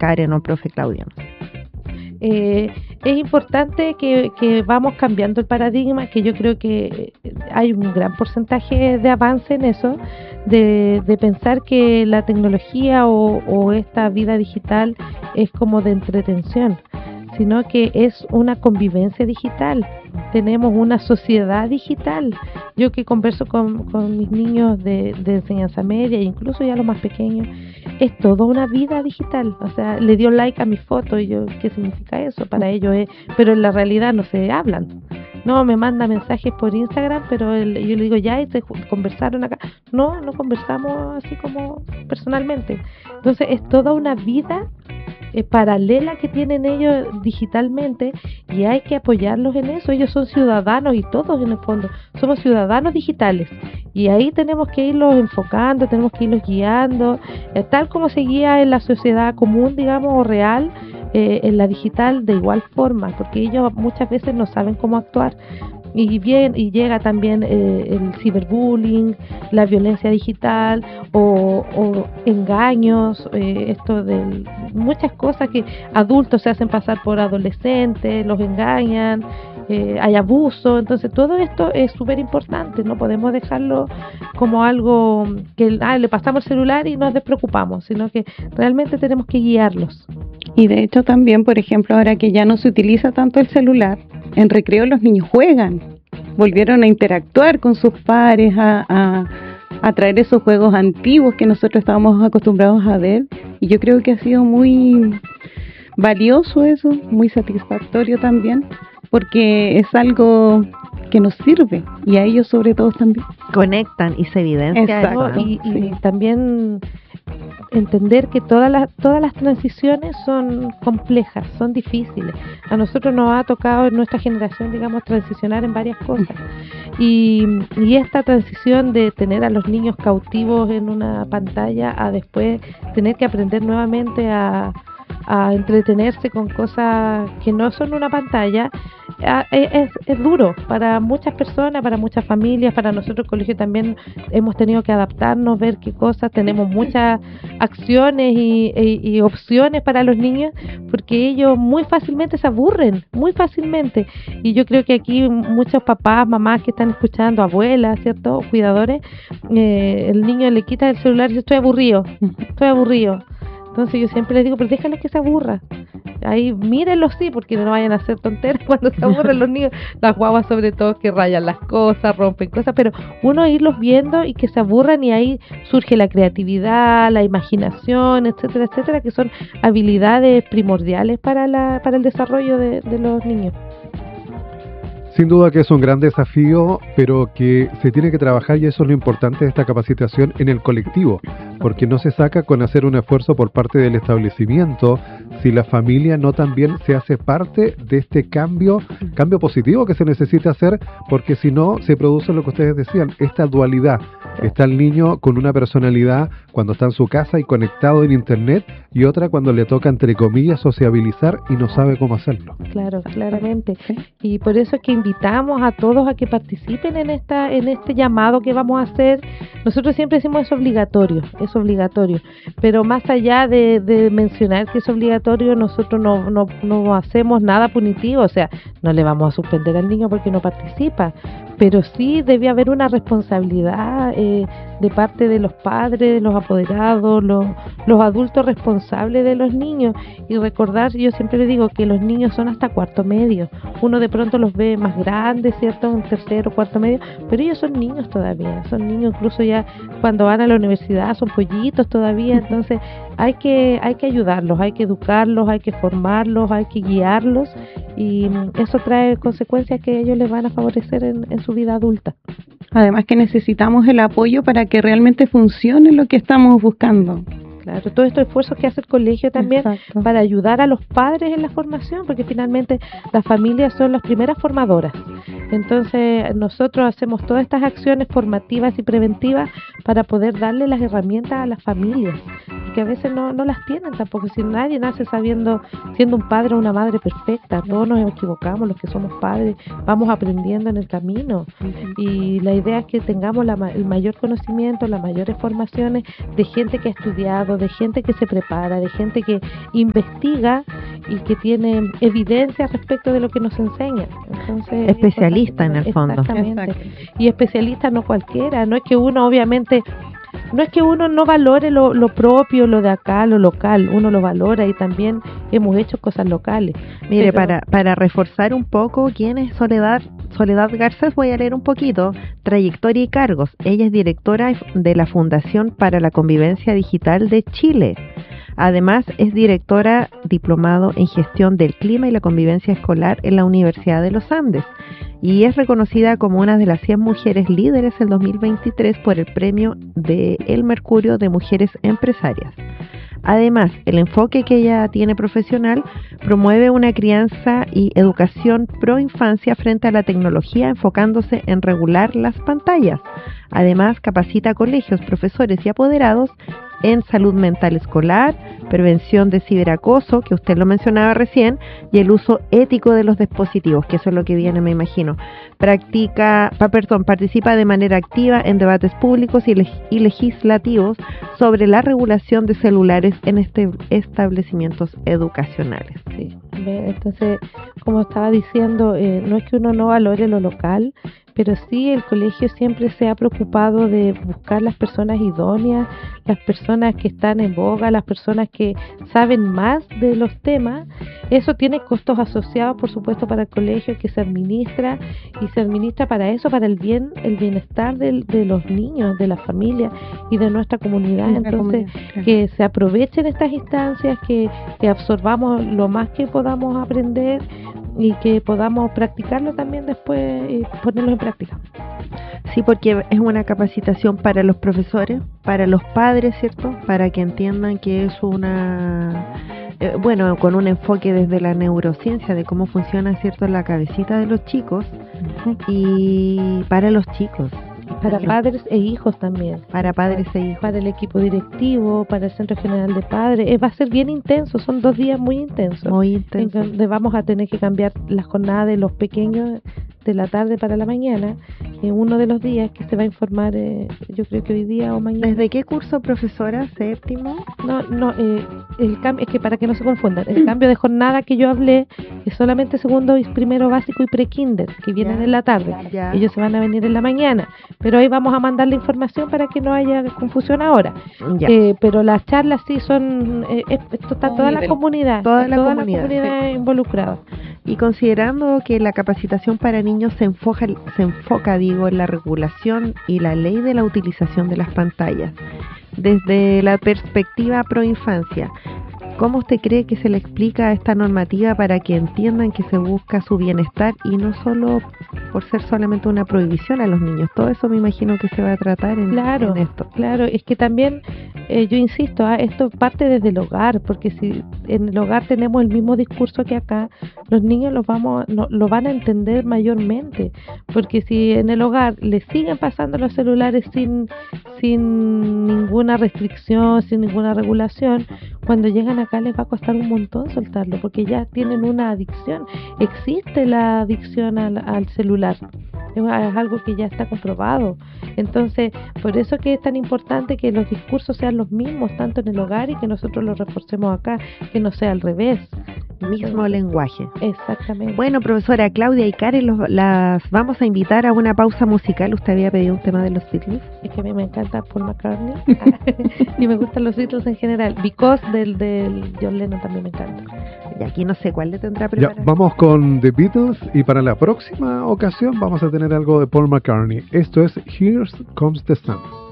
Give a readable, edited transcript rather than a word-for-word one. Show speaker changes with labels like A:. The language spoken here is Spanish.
A: Karen o profe Claudia.
B: Es importante que vamos cambiando el paradigma, que yo creo que hay un gran porcentaje de avance en eso, de pensar que la tecnología o esta vida digital es como de entretención, sino que es una convivencia digital. Tenemos una sociedad digital. Yo que converso con mis niños de enseñanza media, incluso ya los más pequeños, es toda una vida digital. O sea, le dio like a mi foto y yo, ¿qué significa eso? Para ellos es, pero en la realidad no se hablan. No, me manda mensajes por Instagram, pero yo le digo, ya, ¿y se conversaron acá? No conversamos así como personalmente. Entonces es toda una vida paralela que tienen ellos digitalmente, y hay que apoyarlos en eso. Ellos son ciudadanos, y todos en el fondo somos ciudadanos digitales, y ahí tenemos que irlos enfocando, tenemos que irlos guiando, tal como se guía en la sociedad común, digamos, o real, en la digital de igual forma, porque ellos muchas veces no saben cómo actuar. Y llega también el ciberbullying, la violencia digital o engaños, esto de muchas cosas que adultos se hacen pasar por adolescentes, los engañan, hay abuso. Entonces todo esto es súper importante, no podemos dejarlo como algo que le pasamos el celular y nos despreocupamos, sino que realmente tenemos que guiarlos.
C: Y de hecho también, por ejemplo, ahora que ya no se utiliza tanto el celular, en recreo los niños juegan, volvieron a interactuar con sus pares, a traer esos juegos antiguos que nosotros estábamos acostumbrados a ver, y yo creo que ha sido muy valioso eso, muy satisfactorio también, porque es algo que nos sirve, y a ellos sobre todo también.
A: Conectan y se evidencia.
B: Exacto, ¿no? Y también entender que todas las transiciones son complejas, son difíciles. A nosotros nos ha tocado en nuestra generación, digamos, transicionar en varias cosas. Y esta transición de tener a los niños cautivos en una pantalla a después tener que aprender nuevamente a entretenerse con cosas que no son una pantalla, es duro para muchas personas, para muchas familias. Para nosotros el colegio también hemos tenido que adaptarnos, ver qué cosas, tenemos muchas acciones y opciones para los niños, porque ellos muy fácilmente se aburren, muy fácilmente. Y yo creo que aquí muchos papás, mamás que están escuchando, abuelas, ¿cierto?, cuidadores, el niño le quita el celular y dice, estoy aburrido. Entonces yo siempre les digo, pero déjales que se aburra. Ahí mírenlos, sí, porque no vayan a hacer tonteras cuando se aburren los niños. Las guaguas sobre todo que rayan las cosas, rompen cosas, pero uno irlos viendo y que se aburran, y ahí surge la creatividad, la imaginación, etcétera, etcétera, que son habilidades primordiales para el desarrollo de los niños.
D: Sin duda que es un gran desafío, pero que se tiene que trabajar, y eso es lo importante de esta capacitación, en el colectivo, porque no se saca con hacer un esfuerzo por parte del establecimiento si la familia no también se hace parte de este cambio positivo que se necesita hacer, porque si no se produce lo que ustedes decían, esta dualidad. Está el niño con una personalidad cuando está en su casa y conectado en internet, y otra cuando le toca, entre comillas, sociabilizar y no sabe cómo hacerlo.
B: Claro, claramente. Y por eso es que invitamos a todos a que participen en este llamado que vamos a hacer. Nosotros siempre decimos es obligatorio, pero más allá de mencionar que es obligatorio, nosotros no hacemos nada punitivo. O sea, no le vamos a suspender al niño porque no participa, pero sí debe haber una responsabilidad de parte de los padres, los apoderados, los adultos responsables de los niños. Y recordar, yo siempre le digo que los niños son hasta cuarto medio. Uno de pronto los ve más grandes, ¿cierto?, un tercero, cuarto medio, pero ellos son niños todavía, son niños, incluso ya cuando van a la universidad son pollitos todavía. Entonces hay que ayudarlos, hay que educarlos, hay que formarlos, hay que guiarlos, y eso trae consecuencias que ellos les van a favorecer en su vida adulta.
C: Además que necesitamos el apoyo para que realmente funcione lo que estamos buscando.
B: Claro, todos estos esfuerzos que hace el colegio también. Exacto. Para ayudar a los padres en la formación, porque finalmente las familias son las primeras formadoras. Entonces nosotros hacemos todas estas acciones formativas y preventivas para poder darle las herramientas a las familias, porque a veces no las tienen tampoco. Si nadie nace sabiendo, siendo un padre o una madre perfecta, todos nos equivocamos, los que somos padres, vamos aprendiendo en el camino. Y la idea es que tengamos el mayor conocimiento, las mayores formaciones de gente que ha estudiado, de gente que se prepara, de gente que investiga y que tiene evidencia respecto de lo que nos enseña. Entonces,
A: especialista en el fondo.
B: Exactamente. Y especialista no cualquiera, no es que uno obviamente, no es que uno no valore lo propio, lo de acá, lo local, uno lo valora y también hemos hecho cosas locales.
A: Mire, para reforzar un poco quién es Soledad Garcés, voy a leer un poquito, trayectoria y cargos. Ella es directora de la Fundación para la Convivencia Digital de Chile. Además, es directora diplomado en gestión del clima y la convivencia escolar en la Universidad de los Andes y es reconocida como una de las 100 mujeres líderes en 2023 por el premio de El Mercurio de Mujeres Empresarias. Además, el enfoque que ella tiene profesional promueve una crianza y educación pro infancia frente a la tecnología, enfocándose en regular las pantallas. Además, capacita a colegios, profesores y apoderados en salud mental escolar, prevención de ciberacoso, que usted lo mencionaba recién, y el uso ético de los dispositivos, que eso es lo que viene, me imagino. Participa de manera activa en debates públicos y legislativos sobre la regulación de celulares en establecimientos educacionales.
B: Sí. Entonces, como estaba diciendo, no es que uno no valore lo local, pero sí el colegio siempre se ha preocupado de buscar las personas idóneas, las personas que están en boga, las personas que saben más de los temas. Eso tiene costos asociados, por supuesto, para el colegio, que se administra y se administra para eso, para el bienestar de los niños, de la familia y de nuestra comunidad. Entonces, claro, que se aprovechen estas instancias, que absorbamos lo más que podamos aprender y que podamos practicarlo también después y ponerlo en práctica.
A: Sí, porque es una capacitación para los profesores, para los padres, ¿cierto? Para que entiendan que es con un enfoque desde la neurociencia de cómo funciona, ¿cierto?, la cabecita de los chicos, y para los chicos.
B: Para padres e hijos también.
A: Para padres e hijos.
B: Para el equipo directivo, para el Centro General de Padres. Va a ser bien intenso, son 2 días muy intensos.
A: Muy intensos.
B: En donde vamos a tener que cambiar la jornada de los pequeños de la tarde para la mañana. Uno de los días que se va a informar, yo creo que hoy día o mañana.
A: ¿Desde qué curso, profesora? ¿Séptimo?
B: No, el cambio, es que para que no se confundan, el cambio de jornada que yo hablé es solamente segundo y primero básico y pre-kinder, que vienen en la tarde.
A: Ya.
B: Ellos se van a venir en la mañana, pero ahí vamos a mandar la información para que no haya confusión ahora. Pero las charlas sí son, está toda la comunidad, toda la comunidad involucrada.
A: Y considerando que la capacitación para niños se enfoca, en la regulación y la ley de la utilización de las pantallas, desde la perspectiva pro infancia, ¿cómo usted cree que se le explica esta normativa para que entiendan que se busca su bienestar y no solo por ser solamente una prohibición a los niños? Todo eso me imagino que se va a tratar en esto.
B: Claro, es que también, yo insisto, esto parte desde el hogar, porque si en el hogar tenemos el mismo discurso que acá, los niños lo van a entender mayormente, porque si en el hogar les siguen pasando los celulares sin ninguna restricción, sin ninguna regulación, cuando llegan acá les va a costar un montón soltarlo, porque ya tienen una adicción. Existe la adicción al celular, es algo que ya está comprobado. Entonces, por eso que es tan importante que los discursos sean los mismos, tanto en el hogar, y que nosotros los reforcemos acá, que no sea al revés.
A: Mismo lenguaje.
B: Exactamente.
A: Bueno, profesora Claudia y Karen, las vamos a invitar a una pausa musical. Usted había pedido un tema de los Beatles.
B: Es que a mí me encanta Paul McCartney y me gustan los Beatles en general. Because del John Lennon también me encanta.
A: Y aquí no sé cuál le tendrá preparado.
D: Ya, vamos con The Beatles, y para la próxima ocasión vamos a tener algo de Paul McCartney. Esto es Here Comes the Sun.